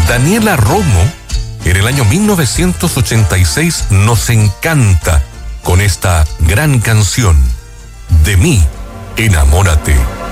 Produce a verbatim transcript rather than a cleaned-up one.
Daniela Romo, en el año mil novecientos ochenta y seis, nos encanta con esta gran canción, De mí, enamórate.